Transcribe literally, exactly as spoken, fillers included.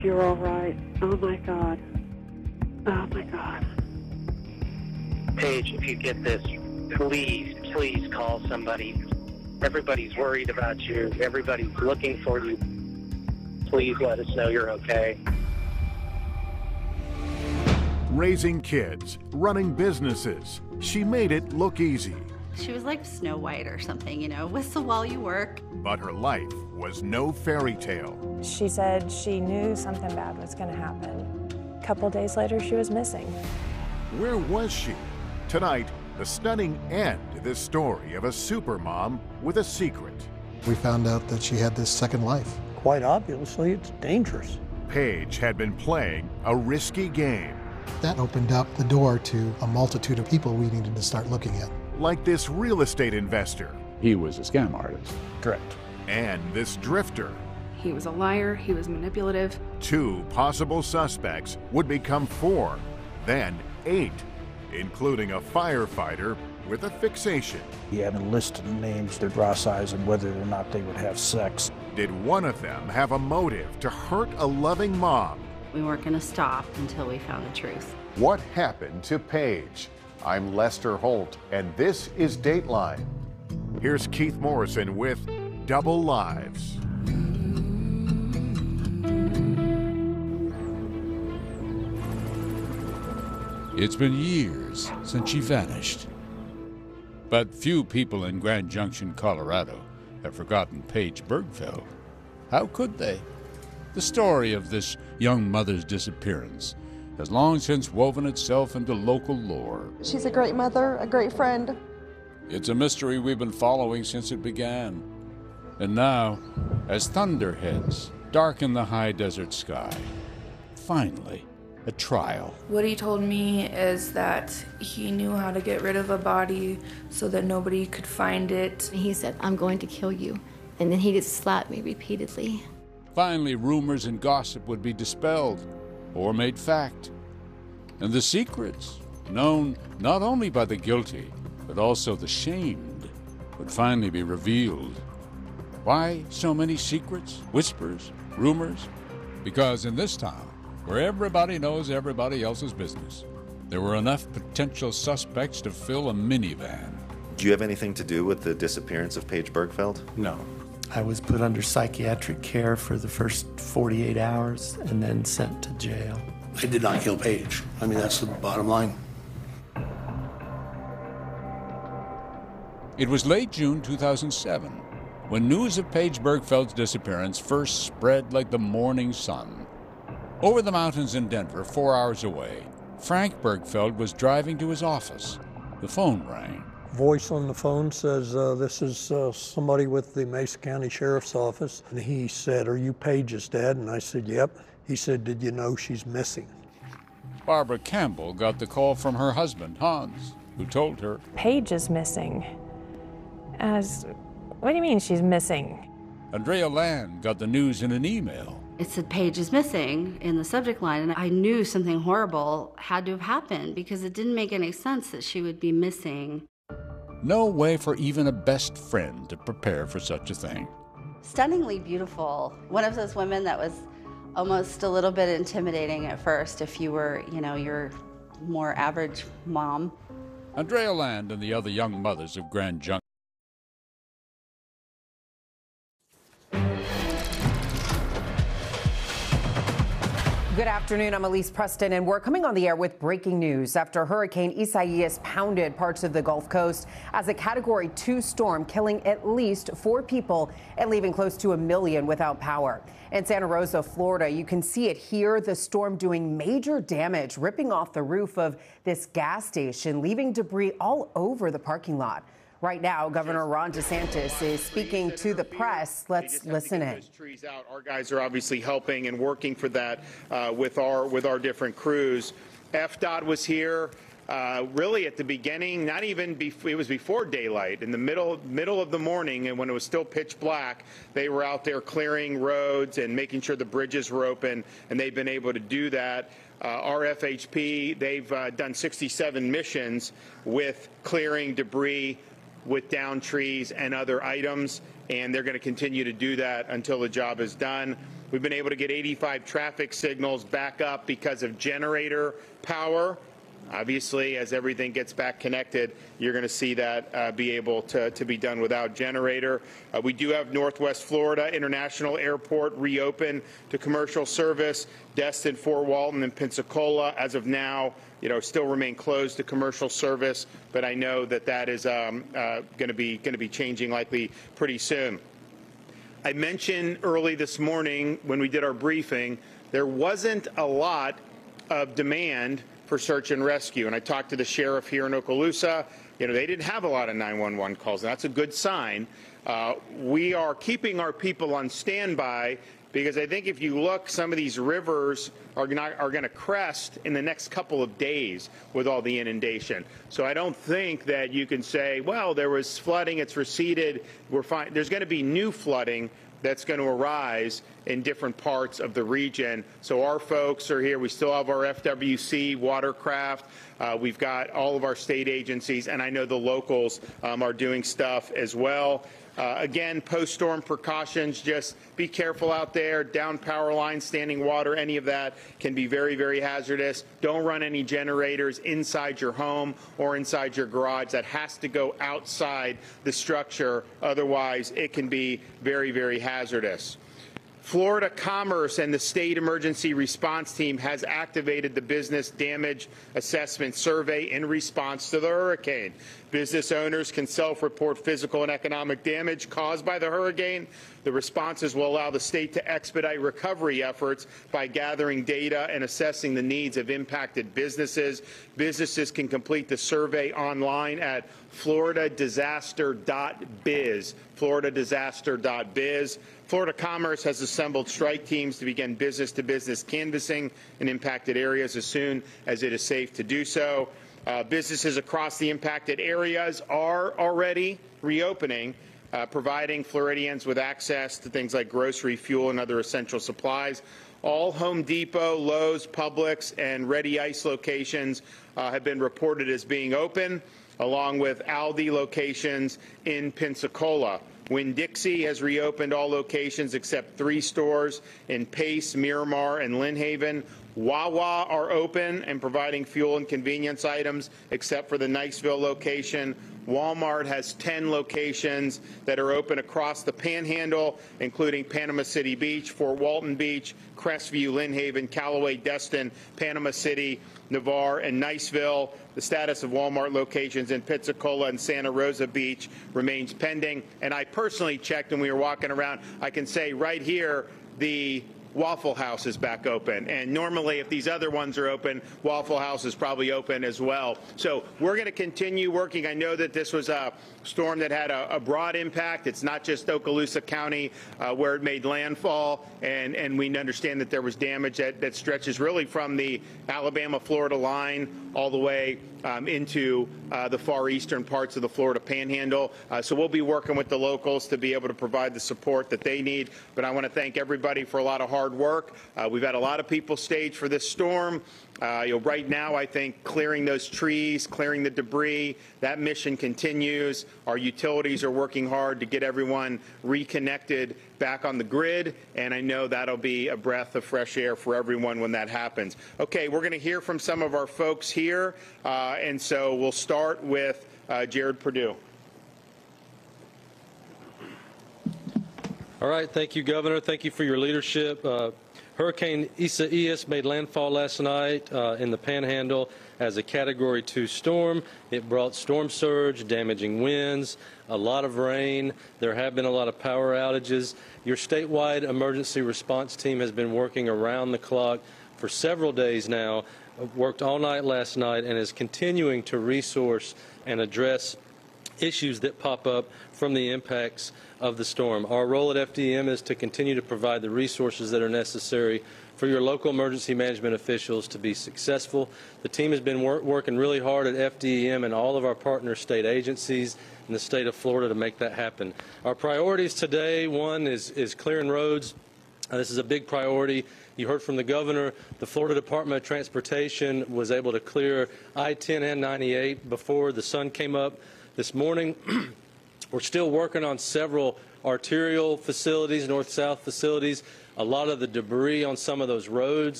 You're all right. Oh, my God. Oh, my God. Paige, if you get this, please, please call somebody. Everybody's worried about you. Everybody's looking for you. Please let us know you're okay. Raising kids, running businesses. She made it look easy. She was like Snow White or something, you know, whistle while you work. But her life was no fairy tale. She said she knew something bad was going to happen. A couple days later, she was missing. Where was she? Tonight, the stunning end to this story of a supermom with a secret. We found out that she had this second life. Quite obviously, it's dangerous. Paige had been playing a risky game. That opened up the door to a multitude of people we needed to start looking at. Like this real estate investor. He was a scam artist. Correct. And this drifter. He was a liar, he was manipulative. Two possible suspects would become four, then eight, including a firefighter with a fixation. He had enlisted names, their draw size, and whether or not they would have sex. Did one of them have a motive to hurt a loving mom? We weren't going to stop until we found the truth. What happened to Paige? I'm Lester Holt, and this is Dateline. Here's Keith Morrison with Double Lives. It's been years since she vanished. But few people in Grand Junction, Colorado, have forgotten Paige Bergfeld. How could they? The story of this young mother's disappearance has long since woven itself into local lore. She's a great mother, a great friend. It's a mystery we've been following since it began. And now, as thunder hits, darken the high desert sky, finally, a trial. What he told me is that he knew how to get rid of a body so that nobody could find it. He said, I'm going to kill you. And then he just slapped me repeatedly. Finally, rumors and gossip would be dispelled or made fact. And the secrets, known not only by the guilty, but also the shamed, would finally be revealed. Why so many secrets, whispers, rumors? Because in this town, where everybody knows everybody else's business, there were enough potential suspects to fill a minivan. Do you have anything to do with the disappearance of Paige Bergfeld? No. I was put under psychiatric care for the first forty-eight hours and then sent to jail. I did not kill Paige. I mean, that's the bottom line. It was late June two thousand seven when news of Paige Bergfeld's disappearance first spread like the morning sun. Over the mountains in Denver, four hours away, Frank Bergfeld was driving to his office. The phone rang. Voice on the phone says, uh, this is uh, somebody with the Mesa County Sheriff's Office. And he said, are you Paige's dad? And I said, yep. He said, did you know she's missing? Barbara Campbell got the call from her husband, Hans, who told her, Paige is missing. As, what do you mean she's missing? Andrea Land got the news in an email. It said Paige is missing in the subject line, and I knew something horrible had to have happened because it didn't make any sense that she would be missing. No way for even a best friend to prepare for such a thing. Stunningly beautiful. One of those women that was almost a little bit intimidating at first if you were, you know, your more average mom. Andrea Land and the other young mothers of Grand Junction. Good afternoon, I'm Elise Preston, and we're coming on the air with breaking news after Hurricane Isaias pounded parts of the Gulf Coast as a Category two storm, killing at least four people and leaving close to a million without power. In Santa Rosa, Florida, you can see it here, the storm doing major damage, ripping off the roof of this gas station, leaving debris all over the parking lot. Right now, Governor Ron DeSantis is speaking to the press. Let's listen in. Trees out. Our guys are obviously helping and working for that uh, with our with our different crews. F D O T was here uh, really at the beginning, not even before, it was before daylight, in the middle middle of the morning, and when it was still pitch black, they were out there clearing roads and making sure the bridges were open, and they've been able to do that. Uh, R F H P, they've uh, done sixty-seven missions with clearing debris, with downed trees and other items, and they're going to continue to do that until the job is done. We've been able to get eighty-five traffic signals back up because of generator power. Obviously, as everything gets back connected, you're going to see that uh, be able to, to be done without generator. Uh, we do have Northwest Florida International Airport reopened to commercial service. Destin, Fort Walton, and Pensacola, as of now, you know, still remain closed to commercial service. But I know that that is um, uh, going to be going to be changing likely pretty soon. I mentioned early this morning when we did our briefing, there wasn't a lot of demand for search and rescue. And I talked to the sheriff here in Okaloosa. You know, they didn't have a lot of nine one one calls, and that's a good sign. Uh, we are keeping our people on standby because I think if you look, some of these rivers are not are going to crest in the next couple of days with all the inundation. So I don't think that you can say, well, there was flooding, it's receded, we're fine. There's going to be new flooding that's going to arise in different parts of the region. So our folks are here. We still have our F W C, watercraft. Uh, we've got all of our state agencies, and I know the locals um, are doing stuff as well. Uh, again, post-storm precautions, just be careful out there. Down power lines, standing water, any of that can be very, very hazardous. Don't run any generators inside your home or inside your garage. That has to go outside the structure. Otherwise, it can be very, very hazardous. Florida Commerce and the State Emergency Response Team has activated the Business Damage Assessment Survey in response to the hurricane. Business owners can self-report physical and economic damage caused by the hurricane. The responses will allow the state to expedite recovery efforts by gathering data and assessing the needs of impacted businesses. Businesses can complete the survey online at florida disaster dot biz, florida disaster dot biz. Florida Commerce has assembled strike teams to begin business-to-business canvassing in impacted areas as soon as it is safe to do so. Uh, businesses across the impacted areas are already reopening, uh, providing Floridians with access to things like grocery, fuel, and other essential supplies. All Home Depot, Lowe's, Publix, and Ready Ice locations uh, have been reported as being open, along with Aldi locations in Pensacola. Winn-Dixie has reopened all locations except three stores in Pace, Miramar, and Lynn Haven. Wawa are open and providing fuel and convenience items except for the Niceville location. Walmart has ten locations that are open across the Panhandle, including Panama City Beach, Fort Walton Beach, Crestview, Lynn Haven, Callaway, Destin, Panama City, Navarre, and Niceville. The status of Walmart locations in Pensacola and Santa Rosa Beach remains pending. And I personally checked when we were walking around. I can say right here, the Waffle House is back open. And normally, if these other ones are open, Waffle House is probably open as well. So we're going to continue working. I know that this was a storm that had a, a broad impact. It's not just Okaloosa County uh, where it made landfall. And, and we understand that there was damage that, that stretches really from the Alabama-Florida line all the way um, into uh, the far eastern parts of the Florida Panhandle. Uh, so we'll be working with the locals to be able to provide the support that they need. But I want to thank everybody for a lot of hard work. Uh, we've had a lot of people staged for this storm. Uh, you know, right now, I think clearing those trees, clearing the debris, that mission continues. Our utilities are working hard to get everyone reconnected back on the grid, and I know that'll be a breath of fresh air for everyone when that happens. Okay, we're going to hear from some of our folks here, uh, and so we'll start with uh, Jared Perdue. All right, thank you, Governor. Thank you for your leadership. Uh, Hurricane Isaias made landfall last night uh, in the Panhandle as a Category two storm. It brought storm surge, damaging winds, a lot of rain. There have been a lot of power outages. Your statewide emergency response team has been working around the clock for several days now, worked all night last night, and is continuing to resource and address issues that pop up from the impacts of the storm. Our role at F D E M is to continue to provide the resources that are necessary for your local emergency management officials to be successful. The team has been wor working really hard at F D E M and all of our partner state agencies in the state of Florida to make that happen. Our priorities today, one is, is clearing roads. Uh, this is a big priority. You heard from the governor. The Florida Department of Transportation was able to clear I ten and ninety-eight before the sun came up this morning. We're still working on several arterial facilities, north-south facilities. A lot of the debris on some of those roads